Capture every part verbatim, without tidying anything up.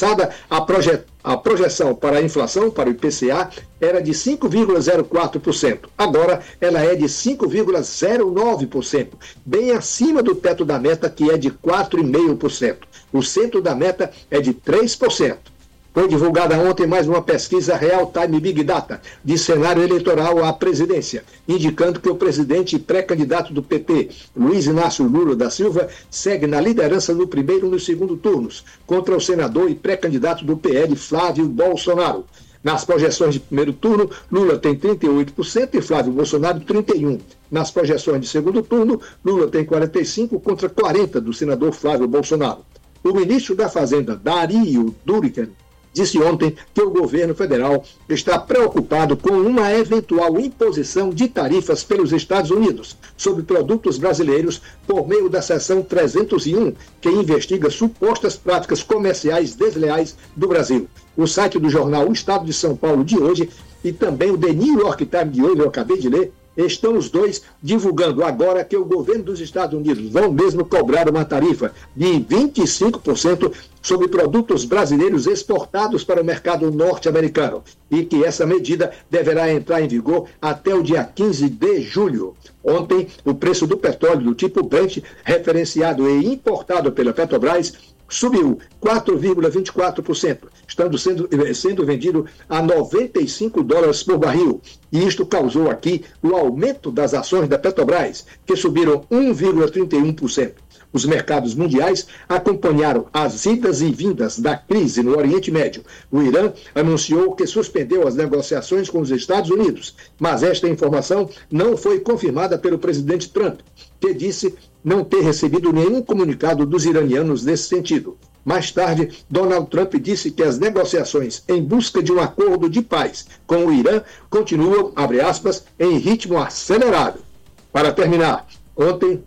passada, a, proje- a projeção para a inflação, para o I P C A, era de cinco vírgula zero quatro por cento. Agora, ela é de cinco vírgula zero nove por cento, bem acima do teto da meta, que é de quatro vírgula cinco por cento. O centro da meta é de três por cento. Foi divulgada ontem mais uma pesquisa Real Time Big Data de cenário eleitoral à presidência, indicando que o presidente e pré-candidato do P T, Luiz Inácio Lula da Silva, segue na liderança no primeiro e no segundo turnos, contra o senador e pré-candidato do P L, Flávio Bolsonaro. Nas projeções de primeiro turno, Lula tem trinta e oito por cento e Flávio Bolsonaro trinta e um por cento. Nas projeções de segundo turno, Lula tem quarenta e cinco por cento contra quarenta por cento do senador Flávio Bolsonaro. O ministro da Fazenda, Dario Durican, disse ontem que o governo federal está preocupado com uma eventual imposição de tarifas pelos Estados Unidos sobre produtos brasileiros por meio da seção trezentos e um, que investiga supostas práticas comerciais desleais do Brasil. O site do jornal O Estado de São Paulo de hoje e também o The New York Times de hoje, eu acabei de ler, estão os dois divulgando agora que o governo dos Estados Unidos vão mesmo cobrar uma tarifa de vinte e cinco por cento sobre produtos brasileiros exportados para o mercado norte-americano e que essa medida deverá entrar em vigor até o dia quinze de julho. Ontem, o preço do petróleo do tipo Brent, referenciado e importado pela Petrobras, subiu quatro vírgula vinte e quatro por cento, estando sendo, sendo vendido a noventa e cinco dólares por barril. E isto causou aqui o aumento das ações da Petrobras, que subiram um vírgula trinta e um por cento. Os mercados mundiais acompanharam as idas e vindas da crise no Oriente Médio. O Irã anunciou que suspendeu as negociações com os Estados Unidos, mas esta informação não foi confirmada pelo presidente Trump, que disse não ter recebido nenhum comunicado dos iranianos nesse sentido. Mais tarde, Donald Trump disse que as negociações em busca de um acordo de paz com o Irã continuam, abre aspas, em ritmo acelerado. Para terminar, ontem,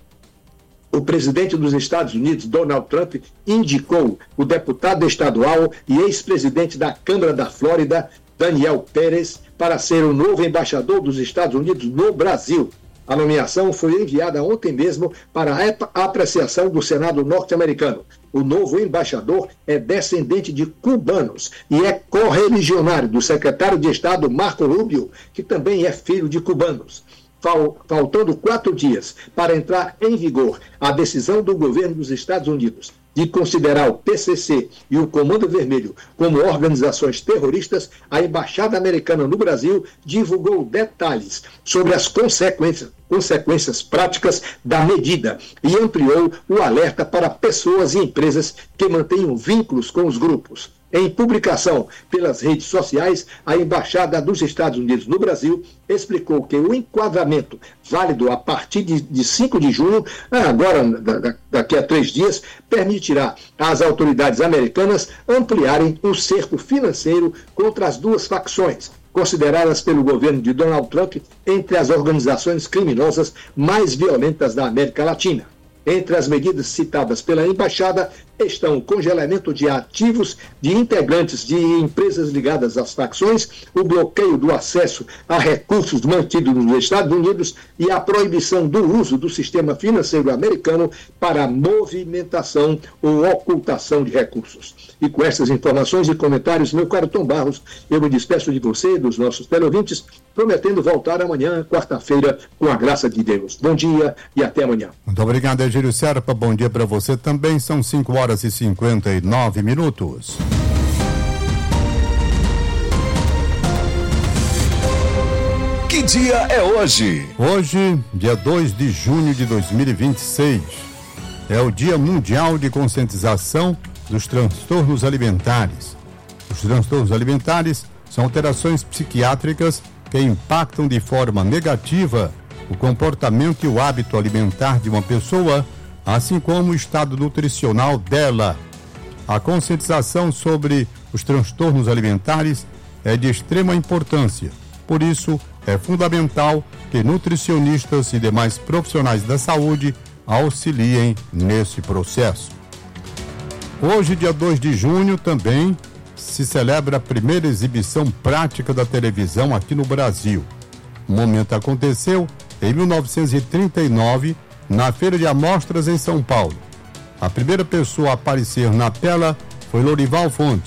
o presidente dos Estados Unidos, Donald Trump, indicou o deputado estadual e ex-presidente da Câmara da Flórida, Daniel Pérez, para ser o novo embaixador dos Estados Unidos no Brasil. A nomeação foi enviada ontem mesmo para a apreciação do Senado norte-americano. O novo embaixador é descendente de cubanos e é correligionário do secretário de Estado Marco Rubio, que também é filho de cubanos. Faltando quatro dias para entrar em vigor a decisão do governo dos Estados Unidos de considerar o P C C e o Comando Vermelho como organizações terroristas, a Embaixada Americana no Brasil divulgou detalhes sobre as consequências, consequências práticas da medida e ampliou o alerta para pessoas e empresas que mantenham vínculos com os grupos. Em publicação pelas redes sociais, a Embaixada dos Estados Unidos no Brasil explicou que o enquadramento válido a partir de, de cinco de junho, agora da, daqui a três dias, permitirá às autoridades americanas ampliarem o cerco financeiro contra as duas facções, consideradas pelo governo de Donald Trump entre as organizações criminosas mais violentas da América Latina. Entre as medidas citadas pela embaixada estão o congelamento de ativos de integrantes de empresas ligadas às facções, o bloqueio do acesso a recursos mantidos nos Estados Unidos e a proibição do uso do sistema financeiro americano para movimentação ou ocultação de recursos. E com essas informações e comentários, meu caro Tom Barros, eu me despeço de você e dos nossos teleouvintes, prometendo voltar amanhã, quarta-feira, com a graça de Deus. Bom dia e até amanhã. Muito obrigado, Egílio Serpa. Bom dia para você também. São cinco horas e cinquenta e nove minutos. Que dia é hoje? Hoje, dia dois de junho de dois mil e vinte e seis, é o Dia Mundial de Conscientização dos Transtornos Alimentares. Os transtornos alimentares são alterações psiquiátricas que impactam de forma negativa o comportamento e o hábito alimentar de uma pessoa, assim como o estado nutricional dela. A conscientização sobre os transtornos alimentares é de extrema importância. Por isso, é fundamental que nutricionistas e demais profissionais da saúde auxiliem nesse processo. Hoje, dia dois de junho, também se celebra a primeira exibição prática da televisão aqui no Brasil. O momento aconteceu em mil novecentos e trinta e nove, na Feira de Amostras em São Paulo. A primeira pessoa a aparecer na tela foi Lorival Fontes,